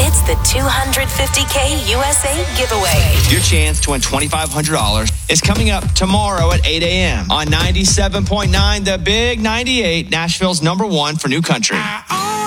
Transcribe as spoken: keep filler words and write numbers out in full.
It's the two hundred fifty K U S A giveaway. Your chance to win twenty-five hundred dollars is coming up tomorrow at eight a.m. on ninety-seven point nine, The Big ninety-eight, Nashville's number one for new country.